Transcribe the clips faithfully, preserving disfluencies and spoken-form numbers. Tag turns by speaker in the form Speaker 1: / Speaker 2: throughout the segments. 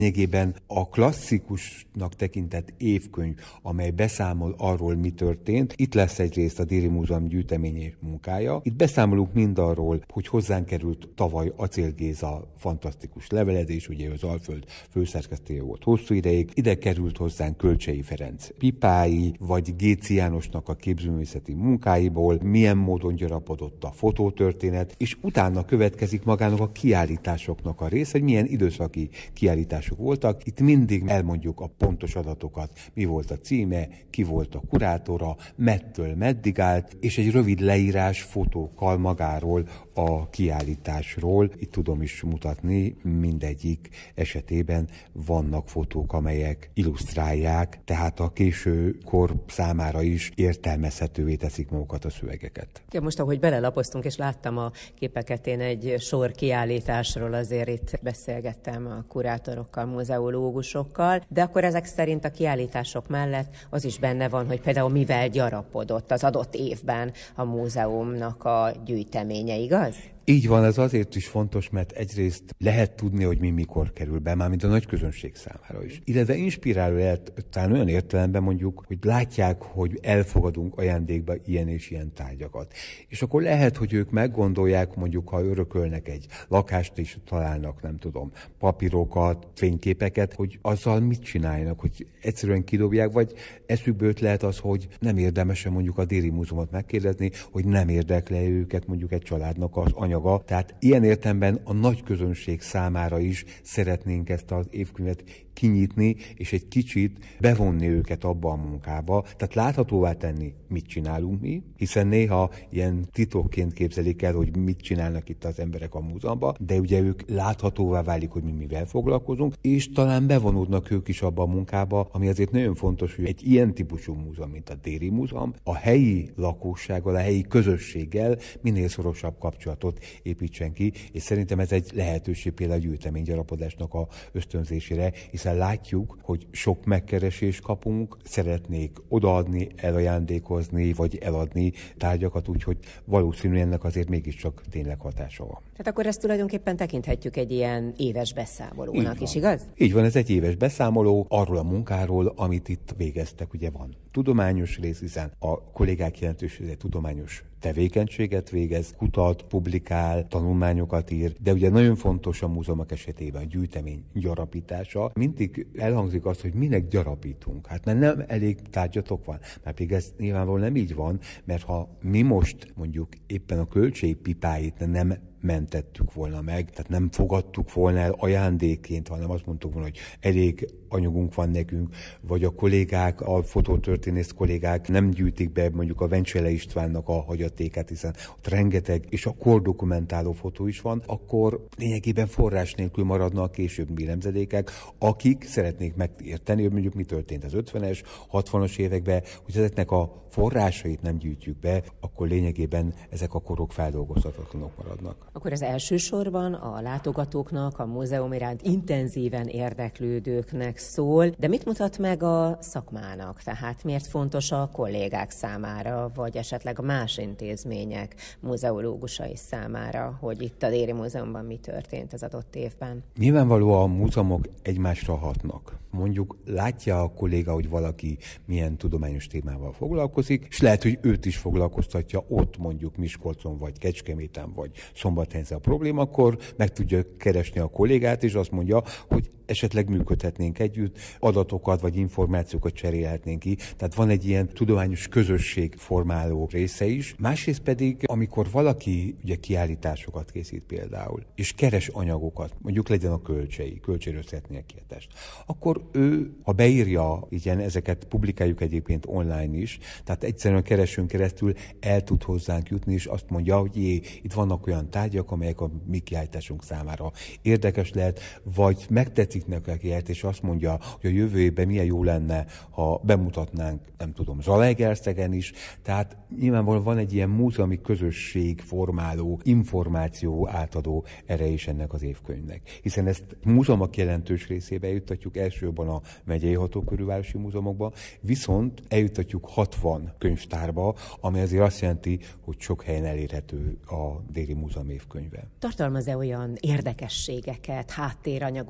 Speaker 1: Lényegében a klasszikusnak tekintett évkönyv, amely beszámol arról, mi történt. Itt lesz egyrészt a Déri Múzeum gyűjteményi munkája. Itt beszámolunk mindarról, hogy hozzánk került tavaly Acél Géza fantasztikus leveledés, ugye ő az Alföld főszerkesztője volt hosszú ideig. Ide került hozzánk Kölcsei Ferenc pipái, vagy Géci Jánosnak a képzőművészeti munkáiból, milyen módon gyarapodott a fotótörténet, és utána következik magának a kiállításoknak a rész, hogy milyen időszaki kiállítások voltak. Itt mindig elmondjuk a pontos adatokat, mi volt a címe, ki volt a kurátora, mettől meddig állt, és egy rövid leírás fotókkal magáról a kiállításról. Itt tudom is mutatni, mindegyik esetében vannak fotók, amelyek illusztrálják, tehát a késő kor számára is értelmezhetővé teszik magukat a szövegeket.
Speaker 2: Ja, most, ahogy belelapoztunk, és láttam a képeket, én egy sor kiállításról azért itt beszélgettem a kurátorokkal, muzeológusokkal, de akkor ezek szerint a kiállítások mellett az is benne van, hogy például mivel gyarapodott az adott évben a múzeumnak a gyűjteménye, igaz?
Speaker 1: Így van, ez azért is fontos, mert egyrészt lehet tudni, hogy mi mikor kerül be, mármint a nagy közönség számára is. Illetve inspiráló lehet talán olyan értelemben mondjuk, hogy látják, hogy elfogadunk ajándékba ilyen és ilyen tárgyakat. És akkor lehet, hogy ők meggondolják, mondjuk, ha örökölnek egy lakást, és találnak, nem tudom, papírokat, fényképeket, hogy azzal mit csináljanak, hogy egyszerűen kidobják, vagy eszükbe öt lehet az, hogy nem érdemes mondjuk a Déri Múzeumot megkérdezni, hogy nem érdekli őket mondjuk egy családnak az anyaga. Tehát ilyen értelemben a nagy közönség számára is szeretnénk ezt az évkönyvet kinyitni, és egy kicsit bevonni őket abba a munkába, tehát láthatóvá tenni, mit csinálunk mi, hiszen néha ilyen titokként képzelik el, hogy mit csinálnak itt az emberek a múzeumban, de ugye ők láthatóvá válik, hogy mi mivel foglalkozunk, és talán bevonódnak ők is abba a munkába, ami azért nagyon fontos, hogy egy ilyen típusú múzeum, mint a Déri Múzeum, a helyi lakossággal, a helyi közösséggel minél szorosabb kapcsolatot építsen ki, és szerintem ez egy lehetőség például a gyűjteménygyarapodásnak a ösztönzésére, hiszen látjuk, hogy sok megkeresést kapunk, szeretnék odaadni, elajándékozni, vagy eladni tárgyakat, úgyhogy valószínűleg ennek azért mégiscsak tényleg hatása van.
Speaker 2: Tehát akkor ezt tulajdonképpen tekinthetjük egy ilyen éves beszámolónak is, igaz?
Speaker 1: Így van, ez egy éves beszámoló arról a munkáról, amit itt végeztek, ugye van tudományos rész, hiszen a kollégák jelentős része tudományos tevékenységet végez, kutat, publikál, tanulmányokat ír, de ugye nagyon fontos a múzeumok esetében a gyűjtemény gyarapítása. Mindig elhangzik az, hogy minek gyarapítunk. Hát mert nem elég tárgyatok van. Mert pedig ez nyilvánvalóan nem így van, mert ha mi most mondjuk éppen a Kölcsei pipáit nem mentettük volna meg, tehát nem fogadtuk volna el ajándékként, hanem azt mondtuk volna, hogy elég anyagunk van nekünk, vagy a kollégák, a fotótörténész kollégák nem gyűjtik be mondjuk a Vencsele Istvánnak a hagyatékát, hiszen ott rengeteg, és a kordokumentáló fotó is van, akkor lényegében forrás nélkül maradnak a későbbi nemzedékek, akik szeretnék megérteni, hogy mondjuk mi történt az ötvenes, hatvanas években, hogy ezeknek a forrásait nem gyűjtjük be, akkor lényegében ezek a korok feldolgozhatatlanok maradnak.
Speaker 2: Akkor az elsősorban a látogatóknak, a múzeum iránt intenzíven érdeklődőknek szól, de mit mutat meg a szakmának? Tehát miért fontos a kollégák számára, vagy esetleg a más intézmények muzeológusai számára, hogy itt a Déri Múzeumban mi történt az adott évben?
Speaker 1: Nyilvánvalóan a múzeumok egymásra hatnak. Mondjuk látja a kolléga, hogy valaki milyen tudományos témával foglalkozik, és lehet, hogy őt is foglalkoztatja ott mondjuk Miskolcon, vagy Kecskeméten, vagy Szombathelyen a probléma, akkor meg tudja keresni a kollégát, és azt mondja, hogy esetleg működhetnénk együtt, adatokat vagy információkat cserélhetnénk ki. Tehát van egy ilyen tudományos közösség formáló része is. Másrészt pedig, amikor valaki ugye kiállításokat készít például, és keres anyagokat, mondjuk legyen a Kölcsei, Kölcseiről szeretné a kiállítást, akkor ő, ha beírja, igen, ezeket publikáljuk egyébként online is, tehát egyszerűen a keresőn keresztül el tud hozzánk jutni, és azt mondja, hogy jé, itt vannak olyan tárgyak, amelyek a mi kiállításunk számára érdekes lehet, vagy megtetszik neki, és azt mondja, hogy a jövő évben milyen jó lenne, ha bemutatnánk, nem tudom, Zalaegerszegen is. Tehát nyilvánvalóan van egy ilyen múzeumi közösség formáló, információ átadó ereje is ennek az évkönyvnek. Hiszen ezt múzeumok jelentős részébe eljuttatjuk elsősorban a megyei hatókörűvárosi múzeumokba, viszont eljuttatjuk hatvan könyvtárba, ami azért azt jelenti, hogy sok helyen elérhető a Déri Múzeum évkönyve.
Speaker 2: Tartalmaz-e olyan érdekességeket, háttéranyagokat,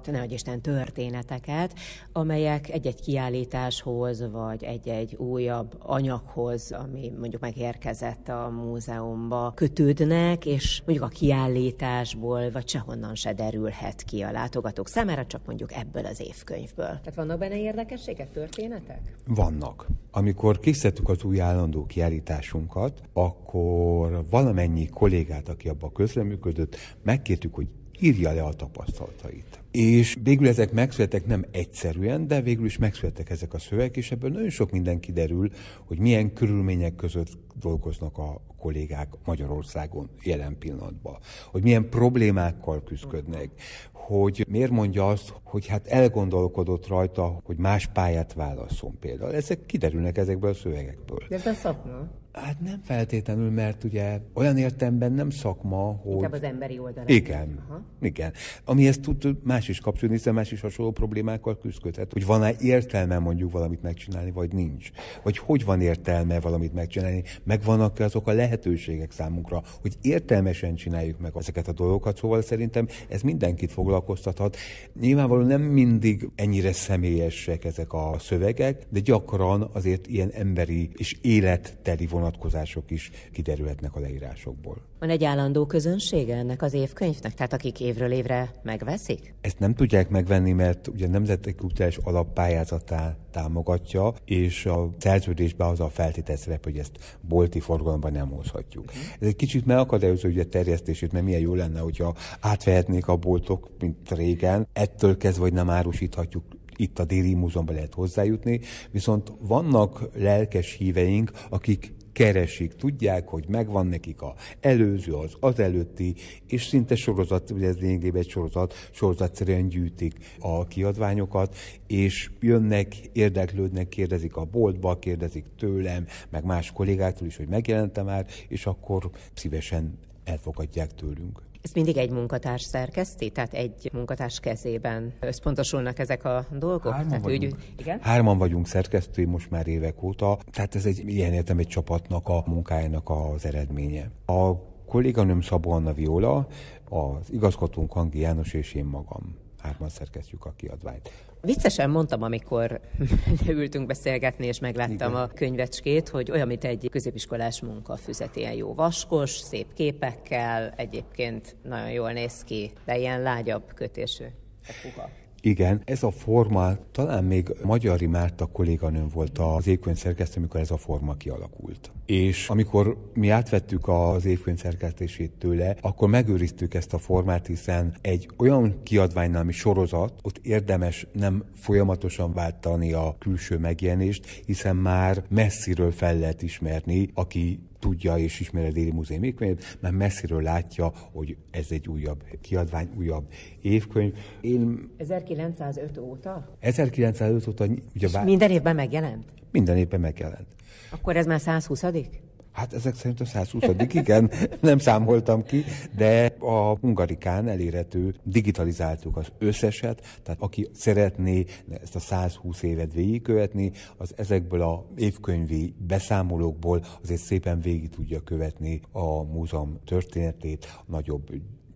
Speaker 2: dalokat, nehogy Isten történeteket, amelyek egy-egy kiállításhoz, vagy egy-egy újabb anyaghoz, ami mondjuk megérkezett a múzeumba, kötődnek, és mondjuk a kiállításból, vagy sehonnan se derülhet ki a látogatók számára, csak mondjuk ebből az évkönyvből. Tehát vannak benne érdekességek, történetek?
Speaker 1: Vannak. Amikor készítettük az új állandó kiállításunkat, akkor valamennyi kollégát, aki abban közreműködött, megkértük, hogy írja le a tapasztalatait. És végül ezek megszülettek nem egyszerűen, de végül is megszülettek ezek a szövegek, és ebből nagyon sok minden kiderül, hogy milyen körülmények között dolgoznak a kollégák Magyarországon jelen pillanatban, hogy milyen problémákkal küzdködnek, hogy miért mondja azt, hogy hát elgondolkodott rajta, hogy más pályát válasszon például. Ezek kiderülnek ezekből a szövegekből.
Speaker 2: De ez a szakma?
Speaker 1: Hát nem feltétlenül, mert ugye olyan értelemben nem szakma, hogy...
Speaker 2: Inkább az emberi oldalán.
Speaker 1: Igen, Aha. igen. Amihez tud más is kapcsolódni, hiszen más is hasonló problémákkal küzdködhet. Hogy van-e értelme mondjuk valamit megcsinálni, vagy nincs. Vagy hogy van értelme valamit megcsinálni, megvannak azok a lehetőségek számunkra, hogy értelmesen csináljuk meg ezeket a dolgokat. Szóval szerintem ez mindenkit foglalkoztathat. Nyilvánvalóan nem mindig ennyire személyesek ezek a szövegek, de gyakran azért ilyen emberi és életteli vonatkozások is kiderülhetnek a leírásokból.
Speaker 2: Van egy állandó közönsége ennek az évkönyvnek? Tehát akik évről évre megveszik?
Speaker 1: Ezt nem tudják megvenni, mert ugye Nemzeti Kulturális Alappályázatát támogatja, és a szerződésben az a feltétel szerep, hogy ezt bolti forgalomban nem hozhatjuk. Uh-huh. Ez egy kicsit megakadályozó ugye terjesztését, mert milyen jó lenne, hogyha átvehetnék a boltok, mint régen. Ettől kezdve, hogy nem árusíthatjuk, itt a Déri Múzeumban lehet hozzájutni, viszont vannak lelkes híveink, akik keresik, tudják, hogy megvan nekik az előző, az az előtti, és szinte sorozat, ugye ez lényegében egy sorozat, sorozatszerűen gyűjtik a kiadványokat, és jönnek, érdeklődnek, kérdezik a boltba, kérdezik tőlem, meg más kollégáktól is, hogy megjelente már, és akkor szívesen elfogadják tőlünk.
Speaker 2: Ez mindig egy munkatárs szerkeszti? Tehát egy munkatárs kezében összpontosulnak ezek a dolgok?
Speaker 1: Hárman,
Speaker 2: tehát
Speaker 1: vagyunk.
Speaker 2: Úgy, igen?
Speaker 1: Hárman vagyunk szerkesztői most már évek óta, tehát ez egy ilyen értem egy csapatnak a munkájának az eredménye. A kolléganőm Szabó Anna Viola, az igazgatónk Hangi János és én magam. Hárman szerkesztjük a kiadványt.
Speaker 2: Viccesen mondtam, amikor leültünk beszélgetni, és megláttam Igen. a könyvecskét, hogy olyan, mint egy középiskolás munkafüzet, ilyen jó vaskos, szép képekkel, egyébként nagyon jól néz ki, de ilyen lágyabb kötésű. Puha.
Speaker 1: Igen, ez a forma, talán még Magyari Márta kolléganőm volt az évkönyv szerkesztő, amikor ez a forma kialakult. És amikor mi átvettük az évkönyv szerkesztését tőle, akkor megőriztük ezt a formát, hiszen egy olyan kiadványnál, ami sorozat, ott érdemes nem folyamatosan váltani a külső megjelenést, hiszen már messziről fel lehet ismerni, aki tudja és ismeri a Déri Múzeum évkönyvét, mert messziről látja, hogy ez egy újabb kiadvány, újabb évkönyv. Én...
Speaker 2: ezerkilencszázöt óta?
Speaker 1: ezerkilencszázöt óta... Ugye
Speaker 2: bár... minden évben megjelent?
Speaker 1: Minden évben megjelent.
Speaker 2: Akkor ez már százhuszadik?
Speaker 1: Hát ezek szerint a százhuszadik igen, nem számoltam ki, de a Hungarikán elérhető, digitalizáltuk az összeset, tehát aki szeretné ezt a százhúsz évet végigkövetni, az ezekből a évkönyvi beszámolókból azért szépen végig tudja követni a múzeum történetét, a nagyobb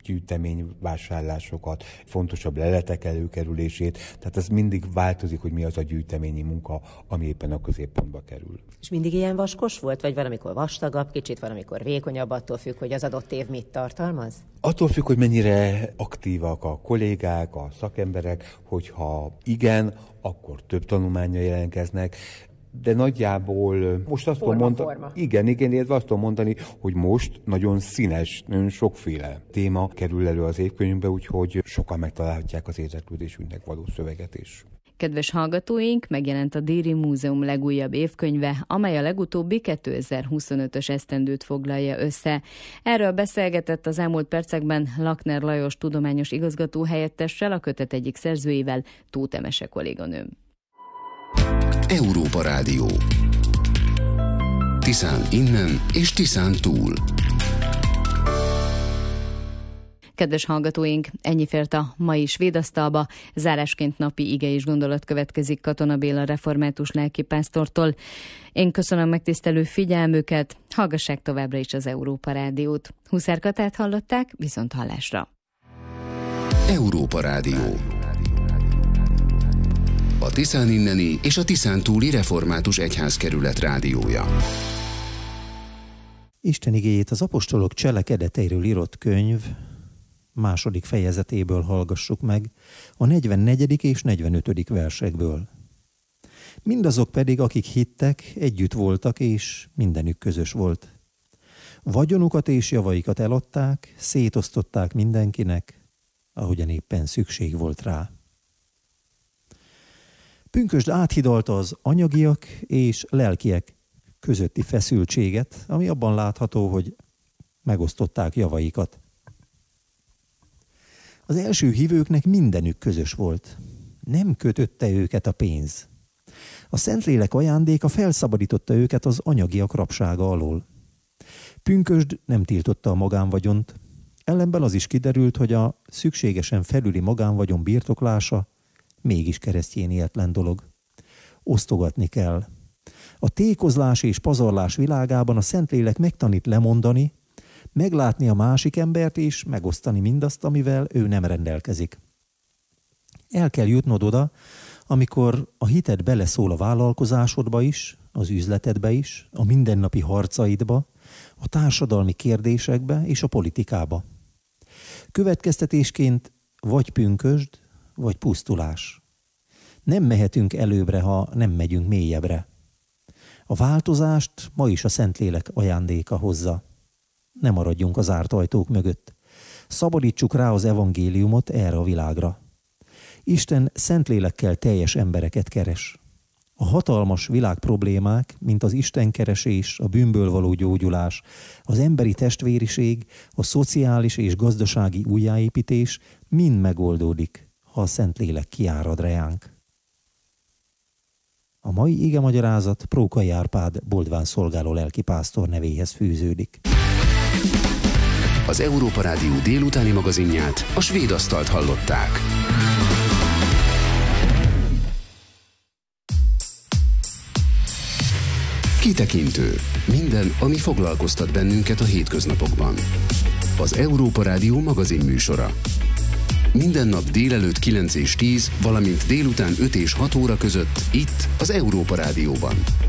Speaker 1: gyűjteményvásárlásokat, fontosabb leletek előkerülését, tehát ez mindig változik, hogy mi az a gyűjteményi munka, ami éppen a középpontba kerül.
Speaker 2: És mindig ilyen vaskos volt, vagy valamikor vastagabb, kicsit valamikor vékonyabb, attól függ, hogy az adott év mit tartalmaz?
Speaker 1: Attól függ, hogy mennyire aktívak a kollégák, a szakemberek, hogyha igen, akkor több tanulmánnyal jelentkeznek, de nagyjából most azt tudom mondani, igen, igen, illetve azt tudom mondani, hogy most nagyon színes, nagyon sokféle téma kerül elő az évkönyvbe, úgyhogy sokan megtalálhatják az érdeklődésünknek való szöveget is.
Speaker 3: Kedves hallgatóink, megjelent a Déri Múzeum legújabb évkönyve, amely a legutóbbi kétezer-huszonötös esztendőt foglalja össze. Erről beszélgetett az elmúlt percekben Lakner Lajos tudományos igazgató helyettessel, a kötet egyik szerzőjével, Tóth Emese kolléganőm.
Speaker 4: Európa Rádió. Tiszán innen és Tiszán túl.
Speaker 3: Kedves hallgatóink, ennyi fért a mai Svédasztalba. Zárásként napi ige és gondolat következik Katona Béla református lelkipásztortól. Én köszönöm megtisztelő figyelmüket, hallgassák továbbra is az Európa Rádiót. Huszár Katát hallották, viszont hallásra.
Speaker 4: Európa Rádió. a Tiszán inneni és a Tiszántúli Református Egyházkerület rádiója.
Speaker 5: Isten igéjét az apostolok cselekedeteiről írott könyv második fejezetéből hallgassuk meg, a negyvennegyedik és negyvenötödik versekből. Mindazok pedig, akik hittek, együtt voltak, és mindenük közös volt. Vagyonukat és javaikat eladták, szétosztották mindenkinek, ahogyan éppen szükség volt rá. Pünkösd áthidalta az anyagiak és lelkiek közötti feszültséget, ami abban látható, hogy megosztották javaikat. Az első hívőknek mindenük közös volt. Nem kötötte őket a pénz. A Szentlélek ajándéka felszabadította őket az anyagiak rabsága alól. Pünkösd nem tiltotta a magánvagyont, ellenben az is kiderült, hogy a szükségesen felüli magánvagyon birtoklása mégis keresztjénietlen dolog. Osztogatni kell. A tékozlás és pazarlás világában a Szentlélek megtanít lemondani, meglátni a másik embert és megosztani mindazt, amivel ő nem rendelkezik. El kell jutnod oda, amikor a hited beleszól a vállalkozásodba is, az üzletedbe is, a mindennapi harcaidba, a társadalmi kérdésekbe és a politikába. Következtetésként vagy pünkösd, vagy pusztulás. Nem mehetünk előbbre, ha nem megyünk mélyebbre. A változást ma is a Szentlélek ajándéka hozza. Ne maradjunk az zárt ajtók mögött. Szabadítsuk rá az evangéliumot erre a világra. Isten Szentlélekkel teljes embereket keres. A hatalmas világ problémák, mint az istenkeresés, a bűnből való gyógyulás, az emberi testvériség, a szociális és gazdasági újjáépítés mind megoldódik, ha a Szentlélek kiárad reánk. A mai igemagyarázat Prókai Árpád Boldván szolgáló lelkipásztor nevéhez fűződik.
Speaker 4: Az Európa Rádió délutáni magazinját, a Svéd Asztalt hallották. Kitekintő. Minden, ami foglalkoztat bennünket a hétköznapokban. Az Európa Rádió magazin műsora. Minden nap délelőtt kilenc és tíz, valamint délután öt és hat óra között itt az Európa Rádióban.